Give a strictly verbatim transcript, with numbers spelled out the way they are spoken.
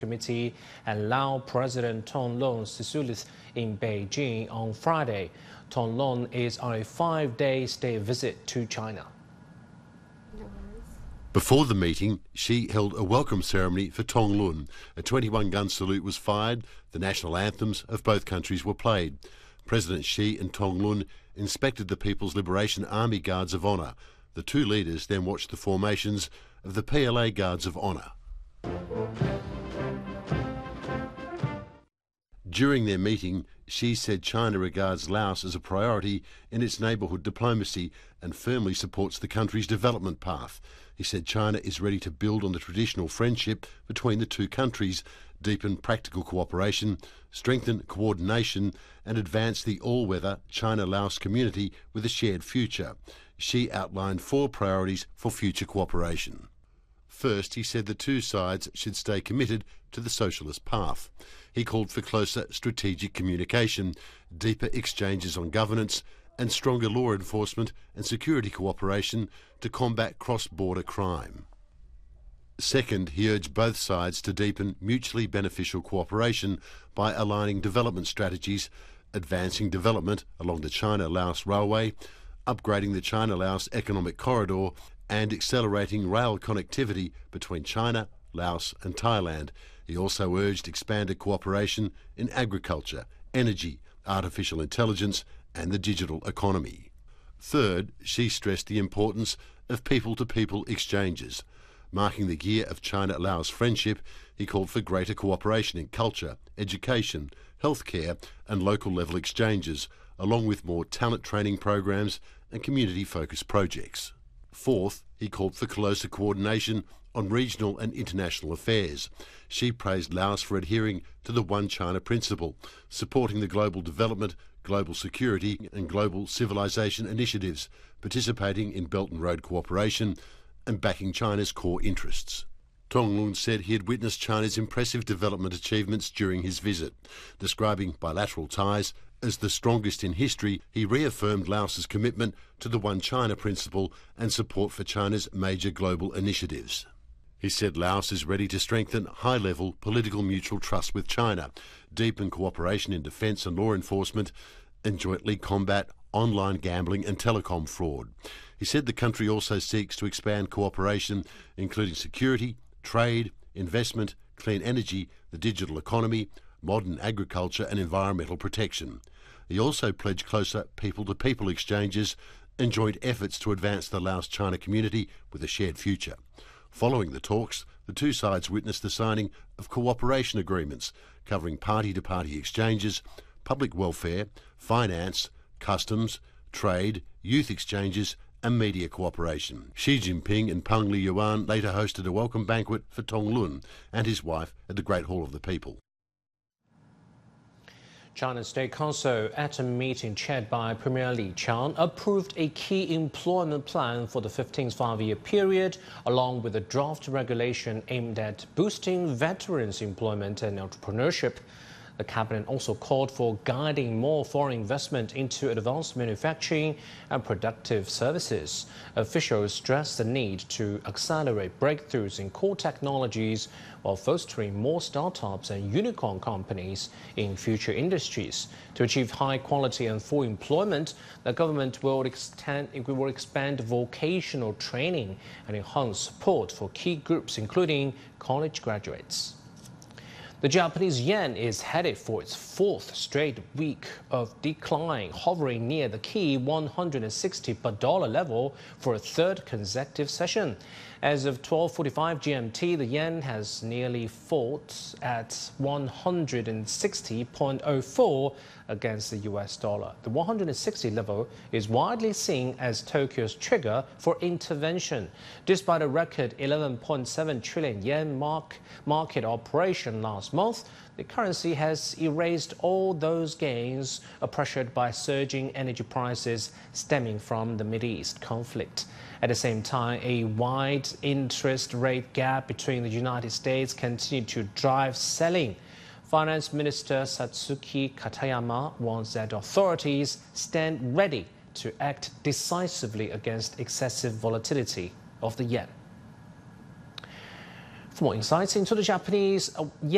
Committee and Lao President Thongloun Sisoulith in Beijing on Friday. Thongloun is on a five-day state visit to China. Before the meeting, Xi held a welcome ceremony for Thongloun. A twenty-one gun salute was fired. The national anthems of both countries were played. President Xi and Thongloun inspected the People's Liberation Army Guards of Honour. The two leaders then watched the formations of the P L A Guards of Honour. During their meeting, Xi said China regards Laos as a priority in its neighbourhood diplomacy and firmly supports the country's development path. He said China is ready to build on the traditional friendship between the two countries, deepen practical cooperation, strengthen coordination and advance the all-weather China-Laos community with a shared future. Xi outlined four priorities for future cooperation. First, he said the two sides should stay committed to the socialist path. He called for closer strategic communication, deeper exchanges on governance, and stronger law enforcement and security cooperation to combat cross-border crime. Second, he urged both sides to deepen mutually beneficial cooperation by aligning development strategies, advancing development along the China-Laos Railway, upgrading the China-Laos Economic Corridor, and accelerating rail connectivity between China, Laos and Thailand. He also urged expanded cooperation in agriculture, energy, artificial intelligence and the digital economy. Third, Xi stressed the importance of people-to-people exchanges. Marking the year of China-Laos friendship, he called for greater cooperation in culture, education, healthcare and local-level exchanges, along with more talent training programs and community-focused projects. Fourth, he called for closer coordination on regional and international affairs. Xi praised Laos for adhering to the One China principle, supporting the global development, global security and global civilization initiatives, participating in Belt and Road cooperation and backing China's core interests. Thongloun said he had witnessed China's impressive development achievements during his visit. Describing bilateral ties as the strongest in history, he reaffirmed Laos's commitment to the One China principle and support for China's major global initiatives. He said Laos is ready to strengthen high-level political mutual trust with China, deepen cooperation in defence and law enforcement, and jointly combat online gambling and telecom fraud. He said the country also seeks to expand cooperation, including security, trade, investment, clean energy, the digital economy, modern agriculture and environmental protection. He also pledged closer people-to-people exchanges and joint efforts to advance the Laos-China community with a shared future. Following the talks, the two sides witnessed the signing of cooperation agreements covering party-to-party exchanges, public welfare, finance, customs, trade, youth exchanges and media cooperation. Xi Jinping and Peng Liyuan later hosted a welcome banquet for Thongloun and his wife at the Great Hall of the People. China's State Council, at a meeting chaired by Premier Li Qiang, approved a key employment plan for the fifteenth five-year period, along with a draft regulation aimed at boosting veterans' employment and entrepreneurship. The cabinet also called for guiding more foreign investment into advanced manufacturing and productive services. Officials stressed the need to accelerate breakthroughs in core technologies while fostering more startups and unicorn companies in future industries. To achieve high quality and full employment, the government will extend, it will expand vocational training and enhance support for key groups, including college graduates. The Japanese yen is headed for its fourth straight week of decline, hovering near the key one hundred sixty per dollar level for a third consecutive session. As of twelve forty-five G M T, the yen has nearly fought at one hundred sixty point oh four against the U S dollar. The one hundred sixty level is widely seen as Tokyo's trigger for intervention. Despite a record eleven point seven trillion yen mark market operation last month, the currency has erased all those gains, pressured by surging energy prices stemming from the Mideast conflict. At the same time, a wide interest rate gap between the United States continued to drive selling. Finance Minister Satsuki Katayama wants that authorities stand ready to act decisively against excessive volatility of the yen. For more insights into the Japanese yen